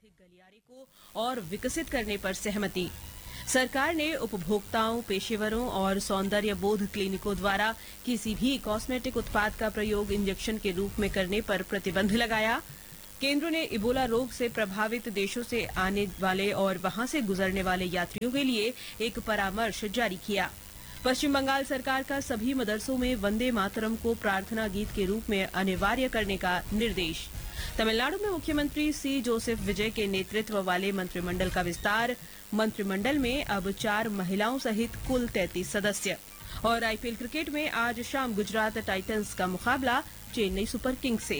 आर्थिक गलियारे को और विकसित करने पर सहमति। सरकार ने उपभोक्ताओं, पेशेवरों और सौंदर्य बोध क्लिनिकों द्वारा किसी भी कॉस्मेटिक उत्पाद का प्रयोग इंजेक्शन के रूप में करने पर प्रतिबंध लगाया। केंद्र ने इबोला रोग से प्रभावित देशों से आने वाले और वहां से गुजरने वाले यात्रियों के लिए एक परामर्श जारी किया। पश्चिम बंगाल सरकार का सभी मदरसों में वंदे मातरम को प्रार्थना गीत के रूप में अनिवार्य करने का निर्देश। तमिलनाडु में मुख्यमंत्री सी जोसेफ विजय के नेतृत्व वाले मंत्रिमंडल का विस्तार। मंत्रिमंडल में अब 4 महिलाओं सहित कुल 33 सदस्य। और आईपीएल क्रिकेट में आज शाम गुजरात टाइटंस का मुकाबला चेन्नई सुपर किंग्स से।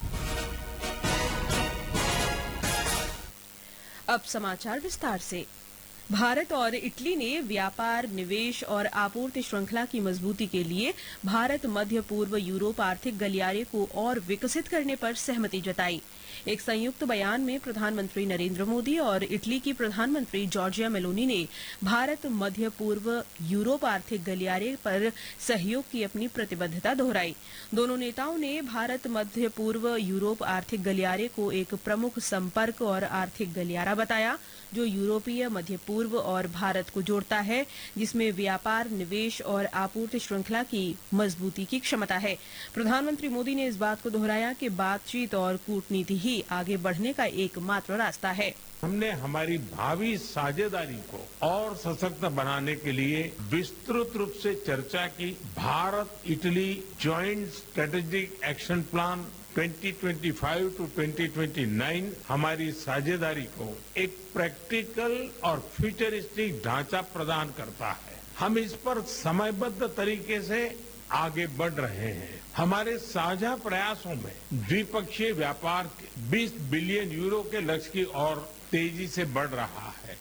अब समाचार विस्तार से। भारत और इटली ने व्यापार, निवेश और आपूर्ति श्रृंखला की मजबूती के लिए भारत मध्य पूर्व यूरोप आर्थिक गलियारे को और विकसित करने पर सहमति जताई। एक संयुक्त बयान में प्रधानमंत्री नरेंद्र मोदी और इटली की प्रधानमंत्री जॉर्जिया मेलोनी ने भारत मध्य पूर्व यूरोप आर्थिक गलियारे पर सहयोग की अपनी प्रतिबद्धता दोहराई। दोनों नेताओं ने भारत मध्य पूर्व यूरोप आर्थिक गलियारे को एक प्रमुख संपर्क और आर्थिक गलियारा बताया, जो यूरोपीय मध्य पूर्व और भारत को जोड़ता है, जिसमें व्यापार, निवेश और आपूर्ति श्रृंखला की मजबूती की क्षमता है। प्रधानमंत्री मोदी ने इस बात को दोहराया कि बातचीत और कूटनीति ही आगे बढ़ने का एकमात्र रास्ता है। हमने हमारी भावी साझेदारी को और सशक्त बनाने के लिए विस्तृत रूप से चर्चा की। Bharat Italy joint strategic action plan 2025 to 2029 हमारी साझेदारी को एक प्रैक्टिकल और फ्यूचरिस्टिक ढांचा प्रदान करता है। हम इस पर समयबद्ध तरीके से आगे बढ़ रहे हैं। हमारे साझा प्रयासों में द्विपक्षीय व्यापार 20 बिलियन यूरो के लक्ष्य की ओर तेजी से बढ़ रहा है।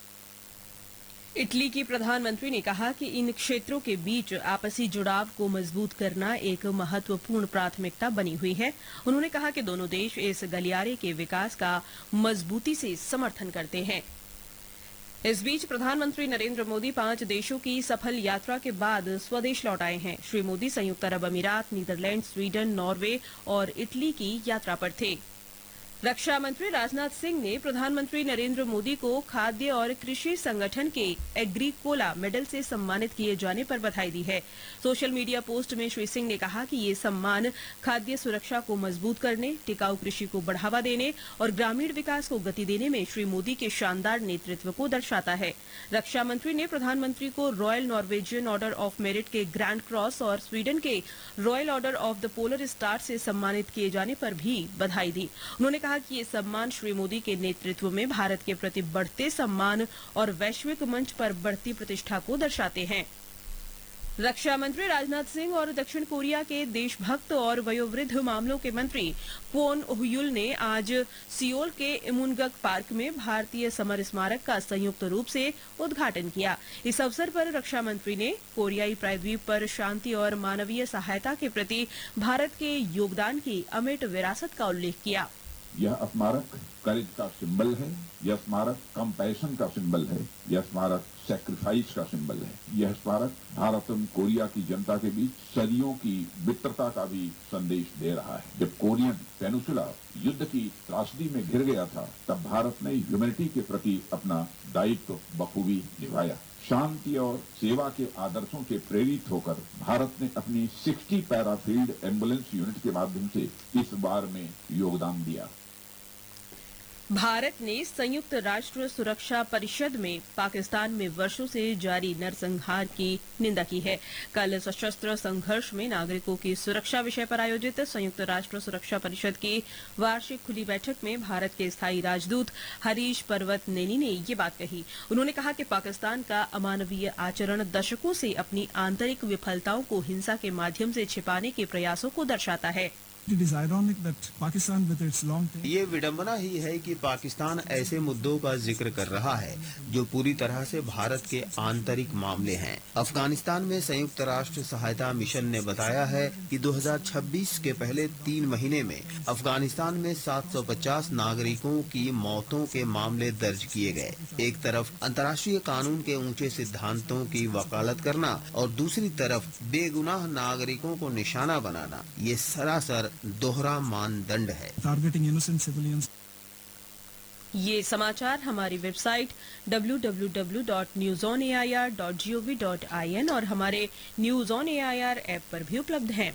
इटली की प्रधानमंत्री ने कहा कि इन क्षेत्रों के बीच आपसी जुड़ाव को मजबूत करना एक महत्वपूर्ण प्राथमिकता बनी हुई है। उन्होंने कहा कि दोनों देश इस गलियारे के विकास का मजबूती से समर्थन करते हैं। इस बीच प्रधानमंत्री नरेंद्र मोदी 5 देशों की सफल यात्रा के बाद स्वदेश लौट आए हैं। श्री मोदी संयुक्त अरब अमीरात, नीदरलैंड, स्वीडन, नॉर्वे और इटली की यात्रा पर थे। रक्षा मंत्री राजनाथ सिंह ने प्रधानमंत्री नरेंद्र मोदी को खाद्य और कृषि संगठन के एग्रीकोला मेडल से सम्मानित किए जाने पर बधाई दी है। सोशल मीडिया पोस्ट में श्री सिंह ने कहा कि ये सम्मान खाद्य सुरक्षा को मजबूत करने, टिकाऊ कृषि को बढ़ावा देने और ग्रामीण विकास को गति देने में श्री मोदी के शानदार नेतृत्व को दर्शाता है। रक्षा मंत्री ने प्रधानमंत्री को royal Norwegian order of merit के ग्रैंड क्रॉस और स्वीडन के royal order of the polar star से सम्मानित किए जाने पर भी बधाई दी। उन्होंने कहा कि ये सम्मान श्री मोदी के नेतृत्व में भारत के प्रति बढ़ते सम्मान और वैश्विक मंच पर बढ़ती प्रतिष्ठा को दर्शाते हैं। रक्षा मंत्री राजनाथ सिंह और दक्षिण कोरिया के देशभक्त और वयोवृद्ध मामलों के मंत्री क्वोन ओहयुल ने आज सियोल के इमुनगक पार्क में भारतीय समर स्मारक का संयुक्त रूप से उद्घाटन किया। इस अवसर पर रक्षा मंत्री ने कोरियाई प्रायद्वीप पर शांति और मानवीय सहायता के प्रति भारत के योगदान की अमिट विरासत का उल्लेख किया। यह स्मारक करेज का सिंबल है, यह स्मारक कंपैशन का सिंबल है, यह स्मारक सैक्रिफाइस का सिंबल है। यह स्मारक भारत और कोरिया की जनता के बीच सदियों की मित्रता का भी संदेश दे रहा है। जब कोरियन पेनिसुला युद्ध की त्रासदी में घिर गया था, तब भारत ने ह्यूमैनिटी के प्रति अपना दायित्व बखूबी निभाया। शांति और सेवा के आदर्शों से प्रेरित होकर भारत ने अपनी 60 पैराफील्ड एम्बुलेंस यूनिट के माध्यम से इस बार में योगदान दिया। भारत ने संयुक्त राष्ट्र सुरक्षा परिषद में पाकिस्तान में वर्षों से जारी नरसंहार की निंदा की है। कल सशस्त्र संघर्ष में नागरिकों की सुरक्षा विषय पर आयोजित संयुक्त राष्ट्र सुरक्षा परिषद की वार्षिक खुली बैठक में भारत के स्थायी राजदूत हरीश पर्वत नेनी ने ये बात कही। उन्होंने कहा कि पाकिस्तान का अमानवीय आचरण दशकों से अपनी आंतरिक विफलताओं को हिंसा के माध्यम से छिपाने के प्रयासों को दर्शाता है। ये विडंबना ही है कि पाकिस्तान ऐसे मुद्दों का जिक्र कर रहा है जो पूरी तरह से भारत के आंतरिक मामले हैं। अफगानिस्तान में संयुक्त राष्ट्र सहायता मिशन ने बताया है कि 2026 के पहले 3 महीने में अफगानिस्तान में 750 नागरिकों की मौतों के मामले दर्ज किए गए। एक तरफ अंतर्राष्ट्रीय कानून के ऊंचे सिद्धांतों की वकालत करना और दूसरी तरफ बेगुनाह नागरिकों को निशाना बनाना, ये सरासर दोहरा मानदंड है। ये समाचार हमारी वेबसाइट www.newsonair.gov.in और हमारे न्यूज ऑन एआईआर ऐप पर भी उपलब्ध हैं।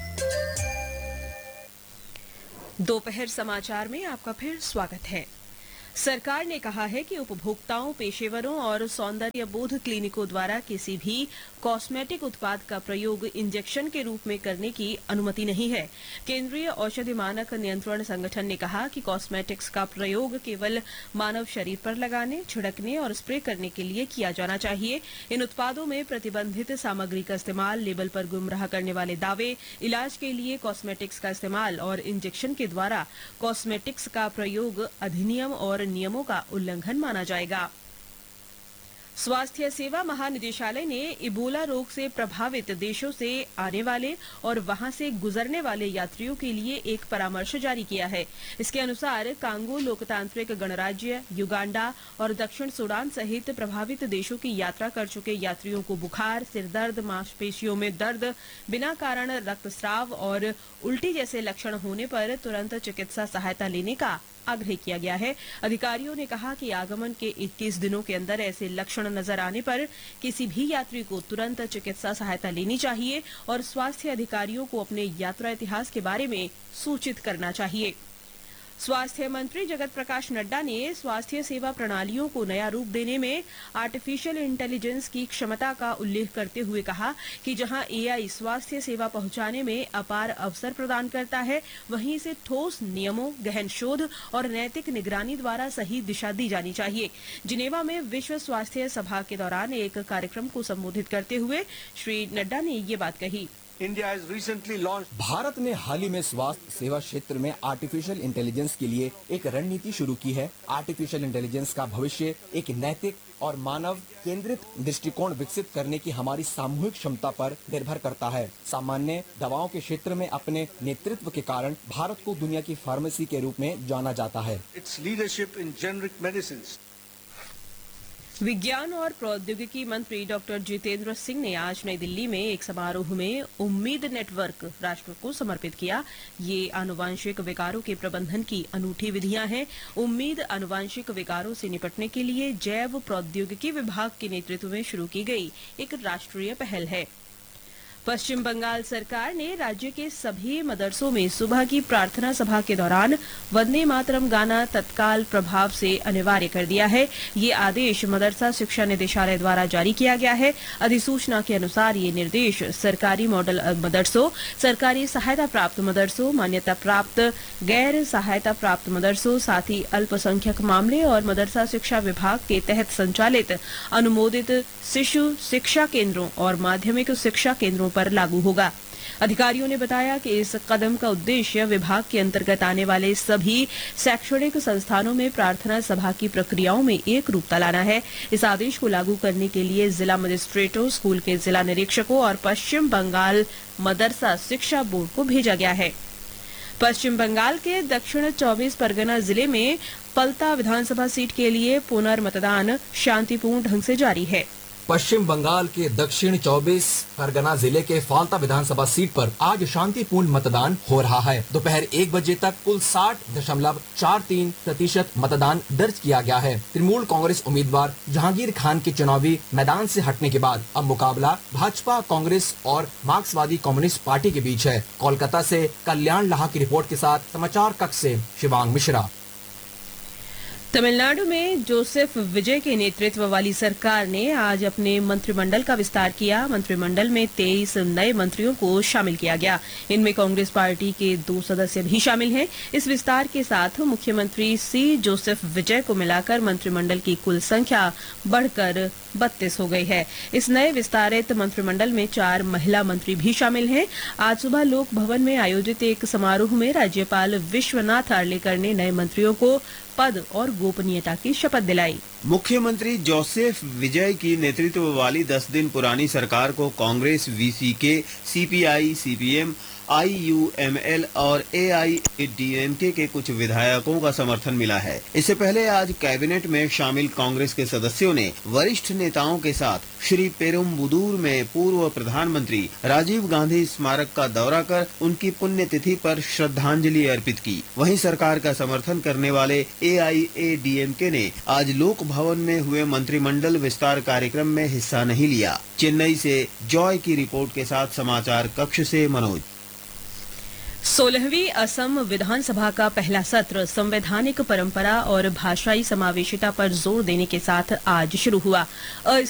दोपहर समाचार में आपका फिर स्वागत है। सरकार ने कहा है कि उपभोक्ताओं, पेशेवरों और सौंदर्य बोध क्लिनिकों द्वारा किसी भी कॉस्मेटिक उत्पाद का प्रयोग इंजेक्शन के रूप में करने की अनुमति नहीं है। केंद्रीय औषधि मानक नियंत्रण संगठन ने कहा कि कॉस्मेटिक्स का प्रयोग केवल मानव शरीर पर लगाने, छिड़कने और स्प्रे करने के लिए किया जाना चाहिए। इन उत्पादों में प्रतिबंधित सामग्री का इस्तेमाल, लेबल पर गुमराह करने वाले दावे, इलाज के लिए कॉस्मेटिक्स का इस्तेमाल और इंजेक्शन के द्वारा कॉस्मेटिक्स का प्रयोग अधिनियम और नियमों का उल्लंघन माना जाएगा। स्वास्थ्य सेवा महानिदेशालय ने इबोला रोग से प्रभावित देशों से आने वाले और वहां से गुजरने वाले यात्रियों के लिए एक परामर्श जारी किया है। इसके अनुसार कांगो लोकतांत्रिक गणराज्य, युगांडा और दक्षिण सूडान सहित प्रभावित देशों की यात्रा कर चुके यात्रियों को बुखार, सिरदर्द, मांसपेशियों में दर्द, बिना कारण रक्तस्राव और उल्टी जैसे लक्षण होने पर तुरंत चिकित्सा सहायता लेने का आग्रह किया गया है। अधिकारियों ने कहा कि आगमन के 21 दिनों के अंदर ऐसे लक्षण नजर आने पर किसी भी यात्री को तुरंत चिकित्सा सहायता लेनी चाहिए और स्वास्थ्य अधिकारियों को अपने यात्रा इतिहास के बारे में सूचित करना चाहिए। स्वास्थ्य मंत्री जगत प्रकाश नड्डा ने स्वास्थ्य सेवा प्रणालियों को नया रूप देने में आर्टिफिशियल इंटेलिजेंस की क्षमता का उल्लेख करते हुए कहा कि जहां एआई स्वास्थ्य सेवा पहुंचाने में अपार अवसर प्रदान करता है, वहीं इसे ठोस नियमों, गहन शोध और नैतिक निगरानी द्वारा सही दिशा दी जानी चाहिए। जिनेवा में विश्व स्वास्थ्य सभा के दौरान एक कार्यक्रम को संबोधित करते हुए श्री नड्डा ने ये बात कही। भारत ने हाल ही में स्वास्थ्य सेवा क्षेत्र में आर्टिफिशियल इंटेलिजेंस के लिए एक रणनीति शुरू की है। आर्टिफिशियल इंटेलिजेंस का भविष्य एक नैतिक और मानव केंद्रित दृष्टिकोण विकसित करने की हमारी सामूहिक क्षमता पर निर्भर करता है। सामान्य दवाओं के क्षेत्र में अपने नेतृत्व के कारण भारत को दुनिया की फार्मेसी के रूप में जाना जाता है। विज्ञान और प्रौद्योगिकी मंत्री डॉक्टर जितेंद्र सिंह ने आज नई दिल्ली में एक समारोह में उम्मीद नेटवर्क राष्ट्र को समर्पित किया। ये आनुवांशिक विकारों के प्रबंधन की अनूठी विधियां हैं। उम्मीद आनुवांशिक विकारों से निपटने के लिए जैव प्रौद्योगिकी विभाग के नेतृत्व में शुरू की गई एक राष्ट्रीय पहल है। पश्चिम बंगाल सरकार ने राज्य के सभी मदरसों में सुबह की प्रार्थना सभा के दौरान वंदे मातरम गाना तत्काल प्रभाव से अनिवार्य कर दिया है। ये आदेश मदरसा शिक्षा निदेशालय द्वारा जारी किया गया है। अधिसूचना के अनुसार ये निर्देश सरकारी मॉडल मदरसों, सरकारी सहायता प्राप्त मदरसों, मान्यता प्राप्त गैर सहायता प्राप्त मदरसों, साथ ही अल्पसंख्यक मामले और मदरसा शिक्षा विभाग के तहत संचालित अनुमोदित शिशु शिक्षा केंद्रों और माध्यमिक शिक्षा केंद्रों पर लागू होगा। अधिकारियों ने बताया कि इस कदम का उद्देश्य विभाग के अंतर्गत आने वाले सभी शैक्षणिक संस्थानों में प्रार्थना सभा की प्रक्रियाओं में एक रूपता लाना है। इस आदेश को लागू करने के लिए जिला मजिस्ट्रेटों, स्कूल के जिला निरीक्षकों और पश्चिम बंगाल मदरसा शिक्षा बोर्ड को भेजा गया है। पश्चिम बंगाल के दक्षिण 24 परगना जिले में पलता विधानसभा सीट के लिए पुनर्मतदान शांतिपूर्ण ढंग से जारी है। पश्चिम बंगाल के दक्षिण 24 परगना जिले के फाल्ता विधानसभा सीट पर आज शांतिपूर्ण मतदान हो रहा है। दोपहर 1 बजे तक कुल 60.43% मतदान दर्ज किया गया है। तृणमूल कांग्रेस उम्मीदवार जहांगीर खान के चुनावी मैदान से हटने के बाद अब मुकाबला भाजपा, कांग्रेस और मार्क्सवादी कम्युनिस्ट पार्टी के बीच है। कोलकाता से कल्याण लाहा की रिपोर्ट के साथ समाचार कक्ष से शिवांग मिश्रा। तमिलनाडु में जोसेफ विजय के नेतृत्व वाली सरकार ने आज अपने मंत्रिमंडल का विस्तार किया। मंत्रिमंडल में 23 नए मंत्रियों को शामिल किया गया। इनमें कांग्रेस पार्टी के 2 सदस्य भी शामिल हैं। इस विस्तार के साथ मुख्यमंत्री सी जोसेफ विजय को मिलाकर मंत्रिमंडल की कुल संख्या बढ़कर 32 हो गई है। इस नए विस्तारित मंत्रिमंडल में 4 महिला मंत्री भी शामिल हैं। आज सुबह लोक भवन में आयोजित एक समारोह में राज्यपाल विश्वनाथ आर्लेकर ने नए मंत्रियों को पद और गोपनीयता की शपथ दिलाई। मुख्यमंत्री जोसेफ विजय की नेतृत्व वाली 10 दिन पुरानी सरकार को Congress, VCK, CPI, CPM IUML और AIADMK के कुछ विधायकों का समर्थन मिला है। इससे पहले आज कैबिनेट में शामिल कांग्रेस के सदस्यों ने वरिष्ठ नेताओं के साथ श्री पेरुम्बुदूर में पूर्व प्रधानमंत्री राजीव गांधी स्मारक का दौरा कर उनकी पुण्यतिथि पर श्रद्धांजलि अर्पित की। वहीं सरकार का समर्थन करने वाले AIADMK ने आज लोक भवन में हुए मंत्रिमंडल विस्तार कार्यक्रम में हिस्सा नहीं लिया। चेन्नई से जॉय की रिपोर्ट के साथ समाचार कक्ष से मनोज। 16वीं असम विधानसभा का पहला सत्र संवैधानिक परंपरा और भाषाई समावेशिता पर जोर देने के साथ आज शुरू हुआ।